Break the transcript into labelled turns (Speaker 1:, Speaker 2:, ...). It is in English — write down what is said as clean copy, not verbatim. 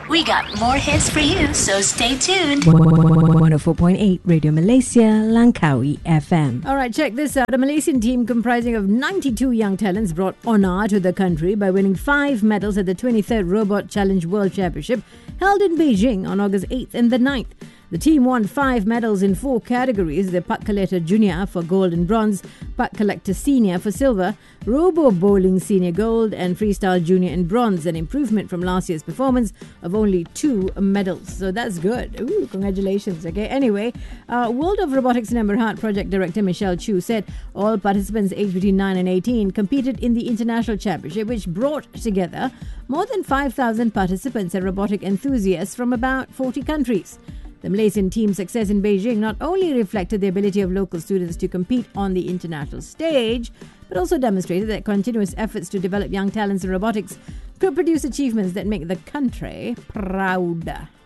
Speaker 1: We got more hits for you, so stay tuned.
Speaker 2: 104.8 Radio Malaysia, Langkawi FM.
Speaker 3: All right, check this out. A Malaysian team comprising of 92 young talents brought honor to the country by winning 5 medals at the 23rd Robot Challenge World Championship held in Beijing on August 8th and the 9th. The team won 5 medals in 4 categories: the Puck Collector Junior for gold and bronze, Puck Collector Senior for silver, Robo Bowling Senior gold, and Freestyle Junior in bronze, an improvement from last year's performance of only 2 medals. So that's good. Ooh, congratulations. Okay, anyway, World of Robotics in Berhad Project Director Michelle Chu said all participants aged between 9 and 18 competed in the International Championship, which brought together more than 5,000 participants and robotic enthusiasts from about 40 countries. The Malaysian team's success in Beijing not only reflected the ability of local students to compete on the international stage, but also demonstrated that continuous efforts to develop young talents in robotics could produce achievements that make the country proud.